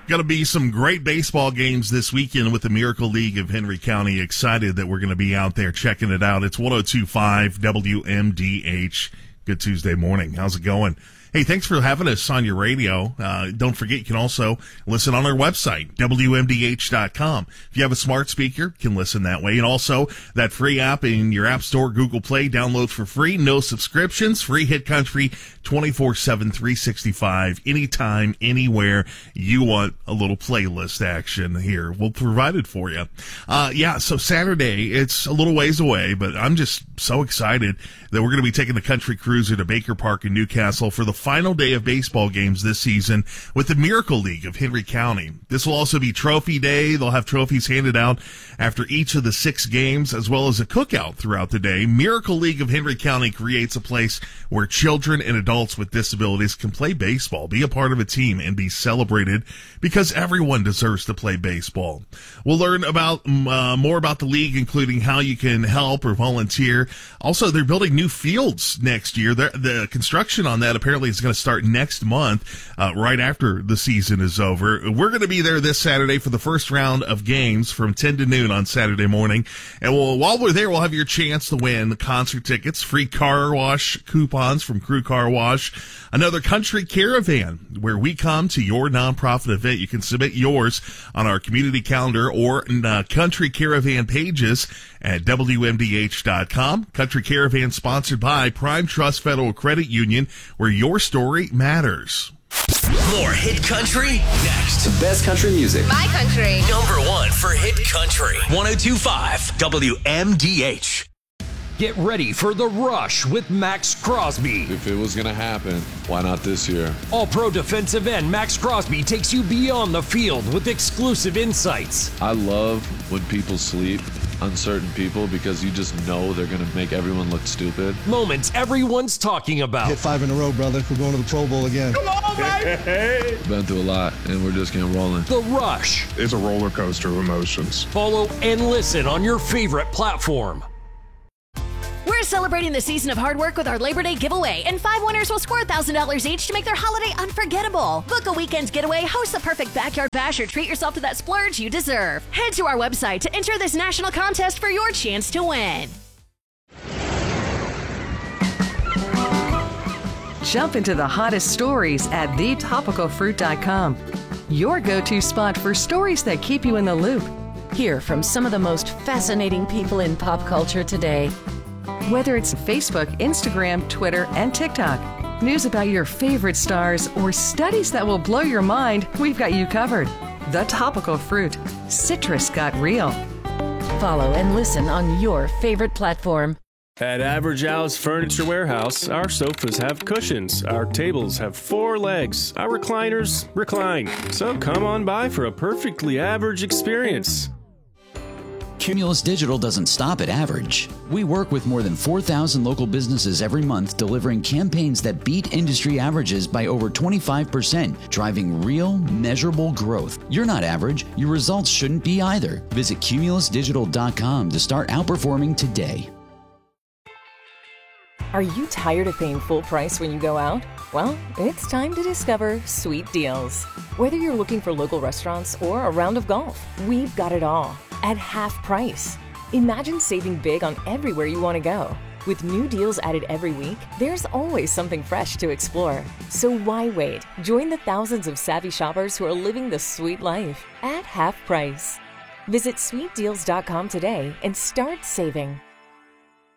Going to be some great baseball games this weekend with the Miracle League of Henry County. Excited that we're going to be out there checking it out. It's 102.5 WMDH. Good Tuesday morning. How's it going? Hey, thanks for having us on your radio. Don't forget, you can also listen on our website, WMDH.com. If you have a smart speaker, you can listen that way. And also, that free app in your App Store, Google Play, downloads for free. No subscriptions. Free Hit Country, 24/7, 365, anytime, anywhere you want a little playlist action here. We'll provide it for you. So Saturday, it's a little ways away, but I'm just so excited that we're going to be taking the Country Cruiser to Baker Park in Newcastle for the final day of baseball games this season with the Miracle League of Henry County. This will also be Trophy Day. They'll have trophies handed out after each of the 6 games, as well as a cookout throughout the day. Miracle League of Henry County creates a place where children and adults with disabilities can play baseball, be a part of a team, and be celebrated, because everyone deserves to play baseball. We'll learn about more about the league, including how you can help or volunteer. Also, they're building new fields next year. The construction on that apparently is going to start next month, right after the season is over. We're going to be there this Saturday for the first round of games from 10 to noon on Saturday morning. And while we're there, we'll have your chance to win concert tickets, free car wash coupons from Crew Car Wash, another country caravan where we come to your nonprofit event. You can submit yours on our community calendar or country caravan pages at WMDH.com. Country Caravan sponsored by Prime Trust Federal Credit Union, where your story matters. More Hit Country next. The best country music. My country. Number 1 for Hit Country. 102.5 WMDH. Get ready for The Rush with Max Crosby. If it was going to happen, why not this year? All-pro defensive end Max Crosby takes you beyond the field with exclusive insights. I love when people sleep on certain people because you just know they're going to make everyone look stupid. Moments everyone's talking about. Hit 5 in a row, brother. We're going to the Pro Bowl again. Come on, baby! Been through a lot, and we're just getting rolling. The Rush. It's a roller coaster of emotions. Follow and listen on your favorite platform. We're celebrating the season of hard work with our Labor Day giveaway, and 5 winners will score $1,000 each to make their holiday unforgettable. Book a weekend's getaway, host the perfect backyard bash, or treat yourself to that splurge you deserve. Head to our website to enter this national contest for your chance to win. Jump into the hottest stories at thetopicalfruit.com. Your go-to spot for stories that keep you in the loop. Hear from some of the most fascinating people in pop culture today. Whether it's Facebook, Instagram, Twitter, and TikTok, news about your favorite stars, or studies that will blow your mind, we've got you covered. The Topical Fruit. Citrus got real. Follow and listen on your favorite platform. At Average Al's Furniture Warehouse, our sofas have cushions, our tables have 4 legs, our recliners recline. So come on by for a perfectly average experience. Cumulus Digital doesn't stop at average. We work with more than 4,000 local businesses every month, delivering campaigns that beat industry averages by over 25%, driving real, measurable growth. You're not average. Your results shouldn't be either. Visit cumulusdigital.com to start outperforming today. Are you tired of paying full price when you go out? Well, it's time to discover Sweet Deals. Whether you're looking for local restaurants or a round of golf, we've got it all at half price. Imagine saving big on everywhere you want to go. With new deals added every week, there's always something fresh to explore. So why wait? Join the thousands of savvy shoppers who are living the sweet life at half price. Visit sweetdeals.com today and start saving.